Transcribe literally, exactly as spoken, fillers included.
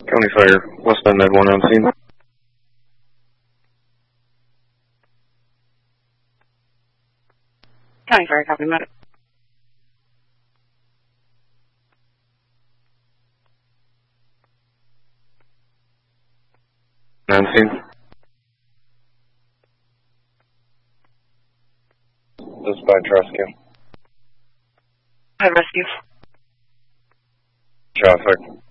County Fire, West Bend Med one on scene. County Fire, copy, Med. On scene. Dispatch rescue. Head rescue. Traffic.